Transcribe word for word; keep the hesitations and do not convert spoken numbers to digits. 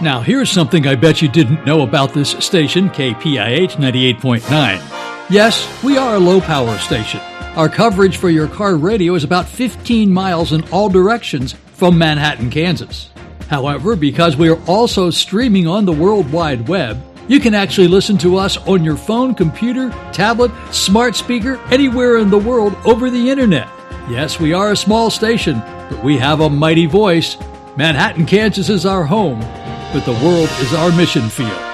Now, here's something I bet you didn't know about this station, K P I H ninety-eight point nine. Yes, we are a low-power station. Our coverage for your car radio is about fifteen miles in all directions from Manhattan, Kansas. However, because we are also streaming on the World Wide Web, you can actually listen to us on your phone, computer, tablet, smart speaker, anywhere in the world over the internet. Yes, we are a small station, but we have a mighty voice. Manhattan, Kansas is our home, but the world is our mission field.